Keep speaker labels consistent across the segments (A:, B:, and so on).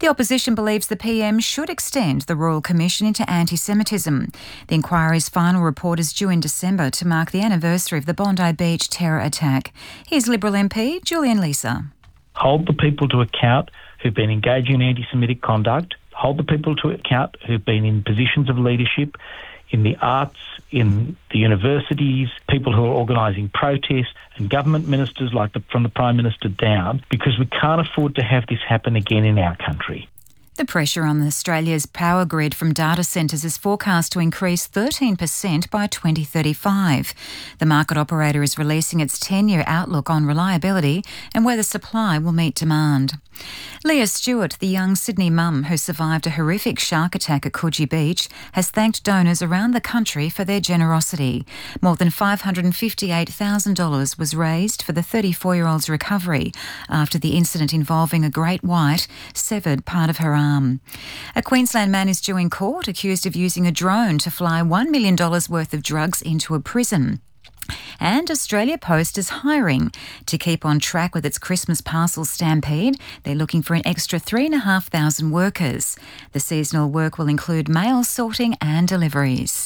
A: The opposition believes the PM should extend the Royal Commission into anti-Semitism. The inquiry's final report is due in December to mark the anniversary of the Bondi Beach terror attack. Here's Liberal MP Julian Leeser.
B: Hold the people to account who've been engaging in anti-Semitic conduct. Hold the people to account who've been in positions of leadership in the arts, in the universities, people who are organising protests, and government ministers from the Prime Minister down, because we can't afford to have this happen again in our country.
A: The pressure on Australia's power grid from data centres is forecast to increase 13% by 2035. The market operator is releasing its 10-year outlook on reliability and whether supply will meet demand. Leah Stewart, the young Sydney mum who survived a horrific shark attack at Coogee Beach, has thanked donors around the country for their generosity. More than $558,000 was raised for the 34-year-old's recovery after the incident involving a great white severed part of her arm. A Queensland man is due in court accused of using a drone to fly $1 million worth of drugs into a prison. And Australia Post is hiring. To keep on track with its Christmas parcel stampede, they're looking for an extra 3,500 workers. The seasonal work will include mail sorting and deliveries.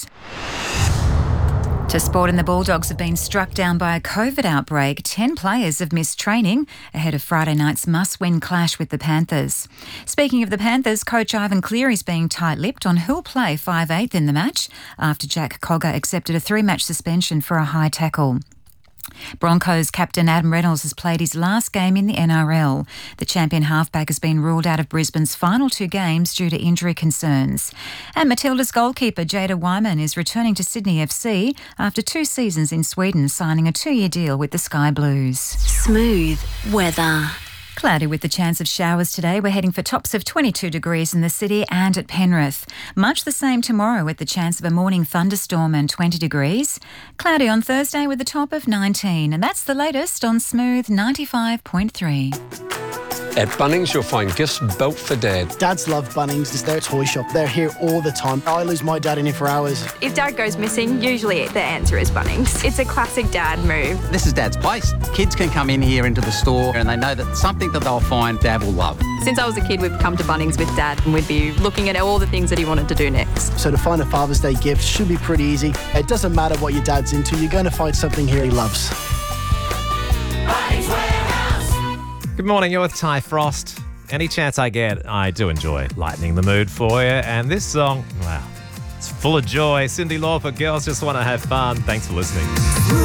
A: To sport, and the Bulldogs have been struck down by a COVID outbreak. 10 players have missed training ahead of Friday night's must-win clash with the Panthers. Speaking of the Panthers, coach Ivan Cleary's being tight-lipped on who'll play 5/8 in the match after Jack Cogger accepted a 3-match suspension for a high tackle. Broncos captain Adam Reynolds has played his last game in the NRL. The champion halfback has been ruled out of Brisbane's final 2 games due to injury concerns. And Matilda's goalkeeper Jada Wyman is returning to Sydney FC after 2 seasons in Sweden, signing a 2-year deal with the Sky Blues.
C: Smooth weather.
A: Cloudy with the chance of showers today. We're heading for tops of 22 degrees in the city and at Penrith. Much the same tomorrow with the chance of a morning thunderstorm and 20 degrees. Cloudy on Thursday with a top of 19. And that's the latest on Smooth 95.3.
D: At Bunnings, you'll find gifts built for Dad.
E: Dads love Bunnings. It's their toy shop. They're here all the time. I lose my dad in here for hours.
F: If Dad goes missing, usually the answer is Bunnings. It's a classic Dad move.
G: This is Dad's place. Kids can come in here into the store and they know that something that they'll find Dad will love.
F: Since I was a kid, we've come to Bunnings with Dad and we'd be looking at all the things that he wanted to do next.
E: So to find a Father's Day gift should be pretty easy. It doesn't matter what your dad's into, you're going to find something here he loves.
H: Bunnings Warehouse.
I: Good morning, you're with Ty Frost. Any chance I get, I do enjoy lightening the mood for you. And this song, wow, it's full of joy. Cyndi Lauper, Girls Just Want to Have Fun. Thanks for listening.